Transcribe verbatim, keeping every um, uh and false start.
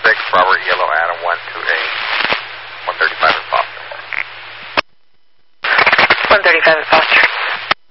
six, Robert Yellow Adam one two eight, one thirty-five in Foster. one thirty-five in Foster.